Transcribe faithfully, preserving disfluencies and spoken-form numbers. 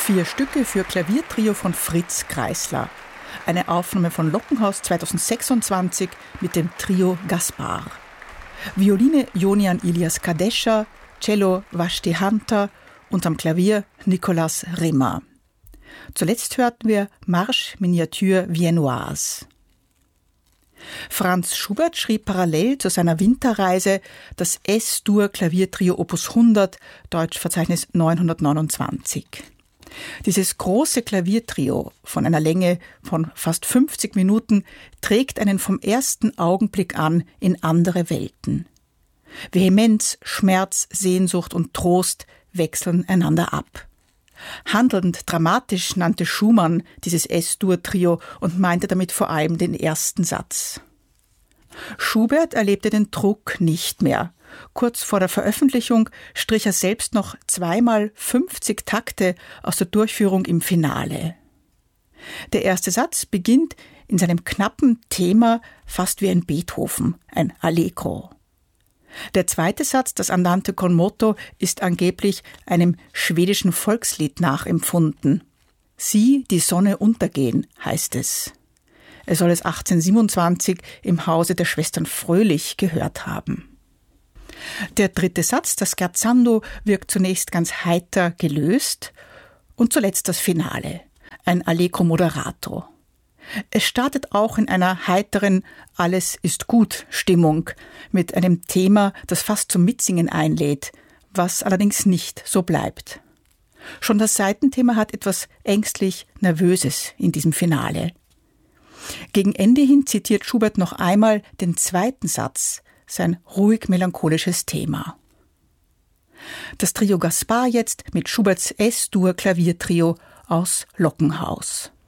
Vier Stücke für Klaviertrio von Fritz Kreisler. Eine Aufnahme von Lockenhaus zweitausendsechsundzwanzig mit dem Trio Gaspar. Violine Jonian Ilias Kadescha, Cello Vashti Hunter und am Klavier Nicolas Rimmer. Zuletzt hörten wir Marche Miniature Viennoise. Franz Schubert schrieb parallel zu seiner Winterreise das S-Dur-Klaviertrio Opus hundert, Deutschverzeichnis neunhundertneunundzwanzig. Dieses große Klaviertrio von einer Länge von fast fünfzig Minuten trägt einen vom ersten Augenblick an in andere Welten. Vehemenz, Schmerz, Sehnsucht und Trost wechseln einander ab. Handelnd dramatisch nannte Schumann dieses S-Dur-Trio und meinte damit vor allem den ersten Satz. Schubert erlebte den Druck nicht mehr. Kurz vor der Veröffentlichung strich er selbst noch zweimal fünfzig Takte aus der Durchführung im Finale. Der erste Satz beginnt in seinem knappen Thema fast wie ein Beethoven, ein Allegro. Der zweite Satz, das Andante con moto, ist angeblich einem schwedischen Volkslied nachempfunden. Sieh die Sonne untergehen, heißt es. Er soll es achtzehnhundertsiebenundzwanzig im Hause der Schwestern Fröhlich gehört haben. Der dritte Satz, das Scherzando, wirkt zunächst ganz heiter gelöst und zuletzt das Finale, ein Allegro moderato. Es startet auch in einer heiteren Alles ist gut Stimmung mit einem Thema, das fast zum Mitsingen einlädt, was allerdings nicht so bleibt. Schon das Seitenthema hat etwas ängstlich Nervöses in diesem Finale. Gegen Ende hin zitiert Schubert noch einmal den zweiten Satz, sein ruhig melancholisches Thema. Das Trio Gaspar jetzt mit Schuberts S-Dur-Klaviertrio aus Lockenhaus.